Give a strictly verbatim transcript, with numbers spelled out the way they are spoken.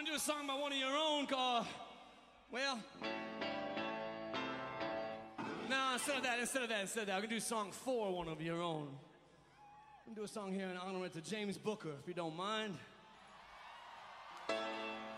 gonna do a song by one of your own called, well, no, instead of that, instead of that, instead of that, I'm gonna do a song for one of your own. I'm gonna do a song here in honor to James Booker, if you don't mind.